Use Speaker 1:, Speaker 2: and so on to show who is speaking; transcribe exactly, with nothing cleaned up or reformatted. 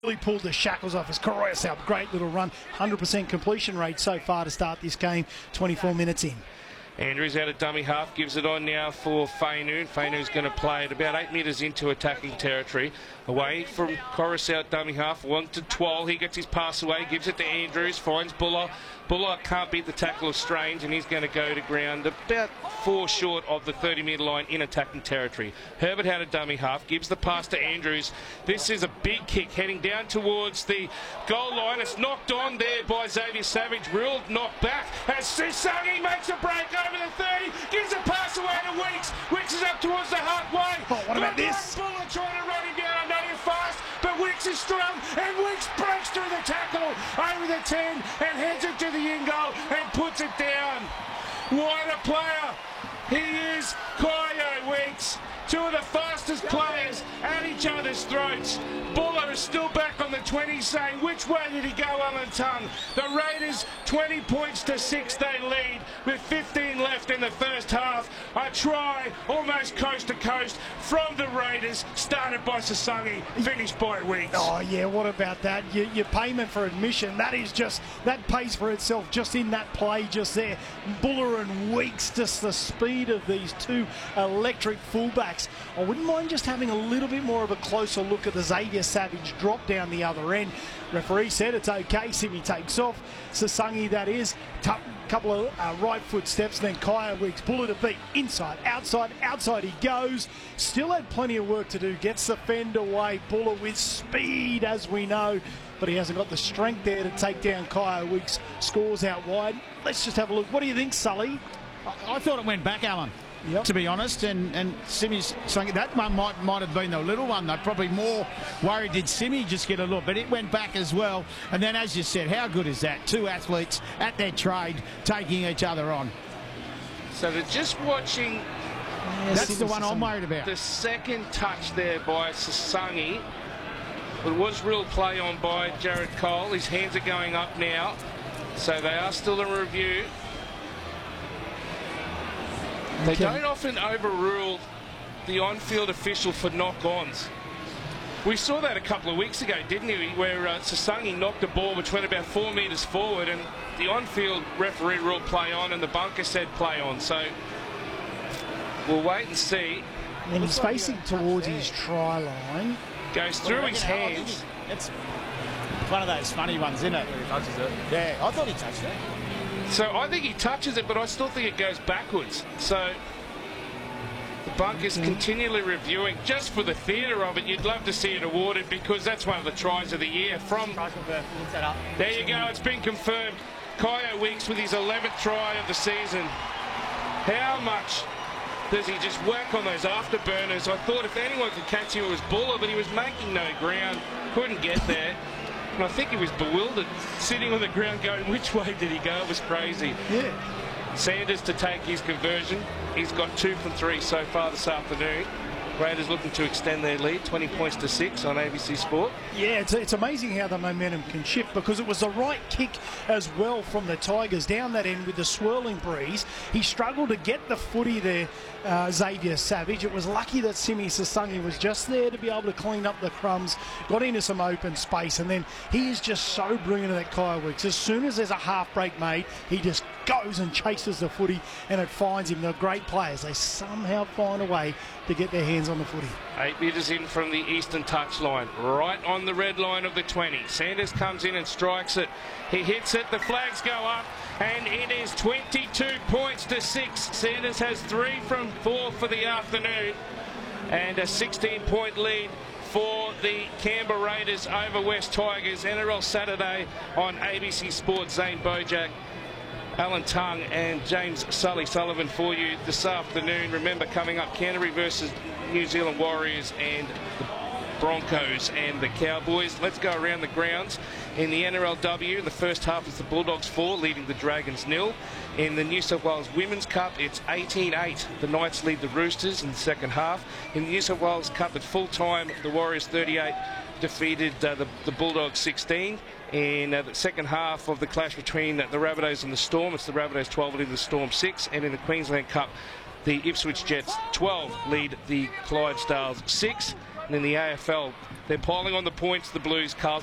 Speaker 1: Really pulled the shackles off his Koroya South. Great little run. one hundred percent completion rate so far to start this game. twenty-four minutes in.
Speaker 2: Andrews out of dummy half, gives it on now for Fainu. Fainu's going to play it about eight metres into attacking territory. Away from Coruscant dummy half, one to Twal. He gets his pass away, gives it to Andrews, finds Buller. Buller can't beat the tackle of Strange, and he's going to go to ground about four short of the thirty metre line in attacking territory. Herbert had a dummy half, gives the pass to Andrews. This is a big kick heading down towards the goal line. It's knocked on there by Xavier Savage, ruled knocked back as Susangi makes a break over the thirty, gives a pass away to Weeks. Weeks is up towards the halfway.
Speaker 1: Oh, what about this?
Speaker 2: Buller trying to run him down. I know you're fast, but Weeks is strong, and Weeks breaks through the tackle over the ten and heads it to the in goal and puts it down. What a player! He is Kyo Weeks. Two of the fastest players at each other's throats. Buller is still back on the twenty, saying, which way did he go, Alan Tongue? The Raiders twenty points to six they lead with fifteen left in the first half. A try almost coast to coast from the Raiders, started by Sasangi, finished by Weeks.
Speaker 1: Oh yeah, what about that? Your, your payment for admission, that is just, that pays for itself just in that play just there. Buller and Weeks, just the speed of these two electric fullbacks. I wouldn't mind just having a little bit more of a closer look at the Xavier Savage drop down the other end. Referee said it's okay. Simi takes off. Sasangi, that is. A couple of uh, right foot steps. Then Kyo Weeks, Buller to beat. Inside, outside, outside he goes. Still had plenty of work to do. Gets the fend away. Buller with speed, as we know. But he hasn't got the strength there to take down Kyo Weeks. Scores out wide. Let's just have a look. What do you think, Sully?
Speaker 3: I, I thought it went back, Alan. Yep. To be honest, and and Simi's saying that one might might have been the little one. They're probably more worried did Simi just get a look, but it went back as well. And then, as you said, how good is that? Two athletes at their trade taking each other on.
Speaker 2: So they're just watching.
Speaker 3: Yeah, that's the one I'm worried about.
Speaker 2: The second touch there by Sasangi. It was real play on by Jared Cole. His hands are going up now, so they are still in review. They
Speaker 1: Okay.
Speaker 2: don't often overrule the on-field official for knock-ons. We saw that a couple of weeks ago, didn't we, where uh, Sasangi knocked a ball which went about four metres forward, and the on-field referee ruled play on and the bunker said play on. So we'll wait and see.
Speaker 1: And he's facing towards his try line.
Speaker 2: Goes through his hands.
Speaker 3: It's one of those funny ones, isn't it?
Speaker 4: He touches it.
Speaker 3: Yeah, I thought he touched it.
Speaker 2: So I think he touches it, but I still think it goes backwards. So the bunker's
Speaker 1: Okay.
Speaker 2: continually reviewing just for the theatre of it. You'd love to see it awarded because that's one of the tries of the year. From there you go, it's been confirmed. Kyo Weeks with his eleventh try of the season. How much does he just whack on those afterburners? I thought if anyone could catch him, it was Buller, but he was making no ground, couldn't get there. And I think he was bewildered, sitting on the ground going, which way did he go? It was crazy.
Speaker 1: Yeah.
Speaker 2: Sanders to take his conversion. He's got two from three so far this afternoon. Raiders looking to extend their lead, twenty points to six on A B C Sport.
Speaker 1: Yeah, it's, it's amazing how the momentum can shift because it was the right kick as well from the Tigers down that end with the swirling breeze. He struggled to get the footy there, uh, Xavier Savage. It was lucky that Simi Sasangi was just there to be able to clean up the crumbs, got into some open space, and then he is just so brilliant at Kyo Weeks. As soon as there's a half break made, he just goes and chases the footy and it finds him. They're great players. They somehow find a way to get their hands on the footy.
Speaker 2: Eight metres in from the eastern touchline, right on the red line of the twenty. Sanders comes in and strikes it. He hits it, the flags go up, and it is twenty-two points to six. Sanders has three from four for the afternoon, and a sixteen point lead for the Canberra Raiders over West Tigers. N R L Saturday on A B C Sport. Zane Bojack, Alan Tongue and James Sully Sullivan for you this afternoon. Remember, coming up, Canterbury versus New Zealand Warriors and the Broncos and the Cowboys. Let's go around the grounds. In the N R L W, the first half is the Bulldogs four, leading the Dragons nil. In the New South Wales Women's Cup, it's eighteen eight. The Knights lead the Roosters in the second half. In the New South Wales Cup at full time, the Warriors thirty-eight defeated uh, the, the Bulldogs sixteen. In uh, the second half of the clash between uh, the Rabbitohs and the Storm, it's the Rabbitohs twelve leading the Storm six. And in the Queensland Cup, the Ipswich Jets twelve lead the Clydesdales six. And in the A F L, they're piling on the points, the Blues, Carl.